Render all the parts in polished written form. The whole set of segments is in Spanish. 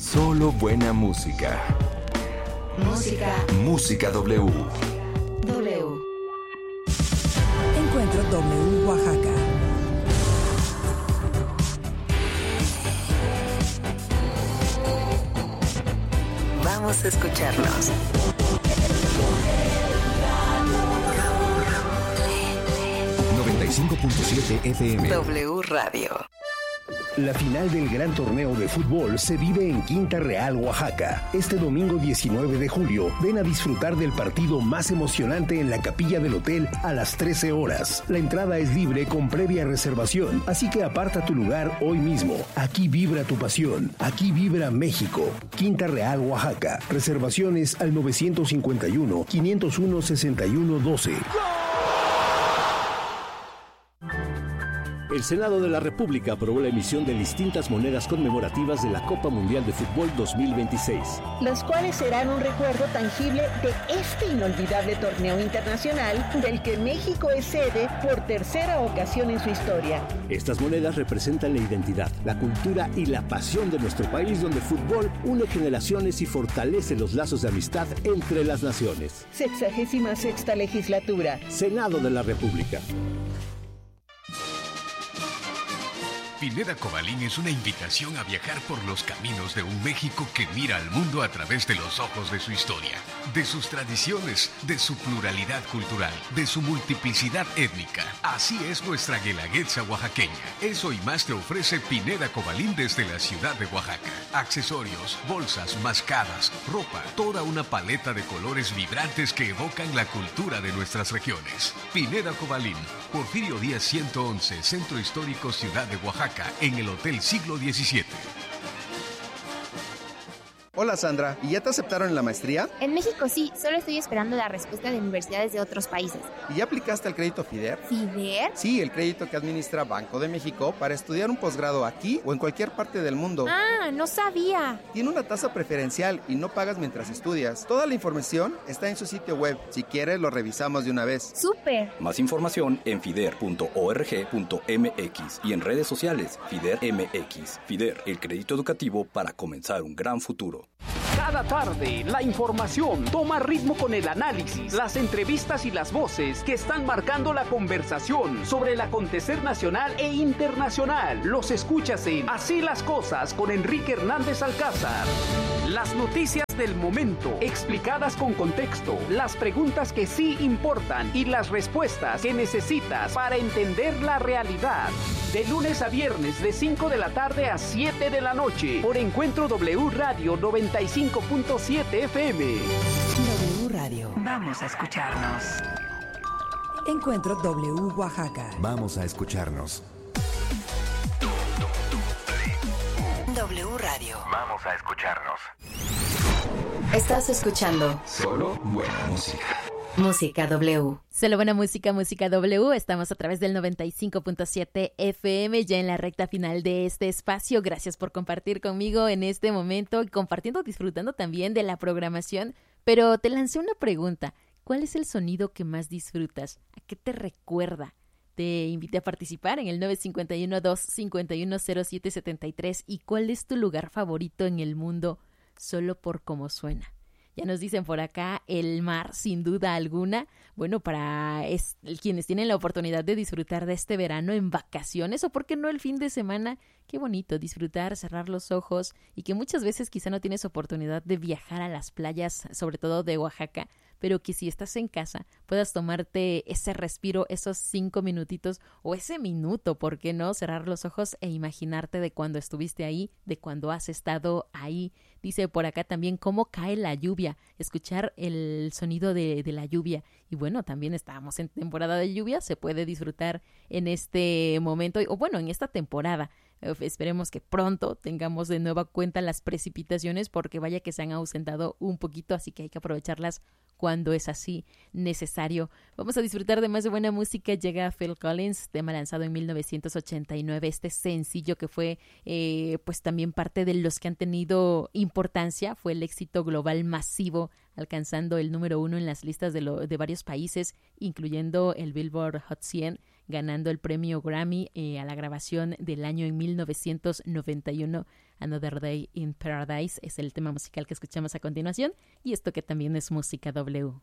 Solo buena música. Música W. Encuentro W Oaxaca. Vamos a escucharnos. 95.7 FM. W Radio. La final del gran torneo de fútbol se vive en Quinta Real, Oaxaca. Este domingo 19 de julio, ven a disfrutar del partido más emocionante en la capilla del hotel a las 13 horas. La entrada es libre con previa reservación, así que aparta tu lugar hoy mismo. Aquí vibra tu pasión, aquí vibra México. Quinta Real, Oaxaca. Reservaciones al 951-501-6112. El Senado de la República aprobó la emisión de distintas monedas conmemorativas de la Copa Mundial de Fútbol 2026. Las cuales serán un recuerdo tangible de este inolvidable torneo internacional del que México es sede por tercera ocasión en su historia. Estas monedas representan la identidad, la cultura y la pasión de nuestro país, donde el fútbol une generaciones y fortalece los lazos de amistad entre las naciones. 66ª legislatura. Senado de la República. Pineda Cobalín es una invitación a viajar por los caminos de un México que mira al mundo a través de los ojos de su historia, de sus tradiciones, de su pluralidad cultural, de su multiplicidad étnica. Así es nuestra guelaguetza oaxaqueña. Eso y más te ofrece Pineda Cobalín desde la ciudad de Oaxaca. Accesorios, bolsas, mascadas, ropa, toda una paleta de colores vibrantes que evocan la cultura de nuestras regiones. Pineda Cobalín, Porfirio Díaz 111, Centro Histórico Ciudad de Oaxaca, en el Hotel Siglo XVII. Hola Sandra, ¿y ya te aceptaron en la maestría? En México sí, solo estoy esperando la respuesta de universidades de otros países. ¿Y ya aplicaste al crédito FIDER? ¿FIDER? Sí, el crédito que administra Banco de México para estudiar un posgrado aquí o en cualquier parte del mundo. Ah, no sabía. Tiene una tasa preferencial y no pagas mientras estudias. Toda la información está en su sitio web. Si quieres, lo revisamos de una vez. ¡Súper! Más información en fider.org.mx y en redes sociales FIDER MX. FIDER, el crédito educativo para comenzar un gran futuro. Cada tarde, la información toma ritmo con el análisis, las entrevistas y las voces que están marcando la conversación sobre el acontecer nacional e internacional. Los escuchas en Así las Cosas con Enrique Hernández Alcázar. Las noticias del momento, explicadas con contexto, las preguntas que sí importan y las respuestas que necesitas para entender la realidad. De lunes a viernes, de 5 de la tarde a 7 de la noche, por Encuentro W Radio 95.7 FM. W Radio. Vamos a escucharnos. Encuentro W Oaxaca. Vamos a escucharnos. W Radio. Vamos a escucharnos. Estás escuchando Solo buena música. Música W. Solo buena música, Música W. Estamos a través del 95.7 FM, ya en la recta final de este espacio. Gracias por compartir conmigo en este momento, compartiendo, disfrutando también de la programación. Pero te lancé una pregunta. ¿Cuál es el sonido que más disfrutas? ¿A qué te recuerda? Te invité a participar en el 951-251-0773. ¿Y cuál es tu lugar favorito en el mundo solo por cómo suena? Ya nos dicen por acá, el mar, sin duda alguna. Bueno, para quienes tienen la oportunidad de disfrutar de este verano en vacaciones, o por qué no el fin de semana, qué bonito disfrutar, cerrar los ojos, y que muchas veces quizá no tienes oportunidad de viajar a las playas, sobre todo de Oaxaca, pero que si estás en casa puedas tomarte ese respiro, esos 5 minutitos o ese minuto, ¿por qué no? Cerrar los ojos e imaginarte de cuando estuviste ahí, de cuando has estado ahí. Dice por acá también cómo cae la lluvia, escuchar el sonido de la lluvia. Y bueno, también estábamos en temporada de lluvia, se puede disfrutar en este momento, o bueno, en esta temporada. Esperemos que pronto tengamos de nueva cuenta las precipitaciones, porque vaya que se han ausentado un poquito, así que hay que aprovecharlas cuando es así necesario. Vamos a disfrutar de más de buena música. Llega Phil Collins, tema lanzado en 1989, este sencillo que fue pues también parte de los que han tenido importancia, fue el éxito global masivo, alcanzando el número 1 en las listas de varios países, incluyendo el Billboard Hot 100, ganando el premio Grammy a la grabación del año en 1991. Another Day in Paradise es el tema musical que escuchamos a continuación, y esto que también es Música W.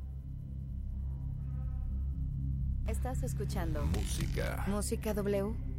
Estás escuchando Música W.